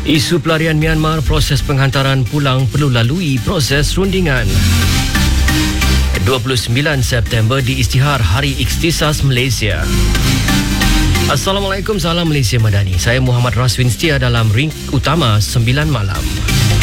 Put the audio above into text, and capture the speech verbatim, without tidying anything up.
Isu pelarian Myanmar, proses penghantaran pulang perlu lalui proses rundingan. dua puluh sembilan September diisytihar Hari Ikhtisas Malaysia. Assalamualaikum, salam Malaysia Madani. Saya Muhammad Raswin setia dalam ring utama sembilan malam.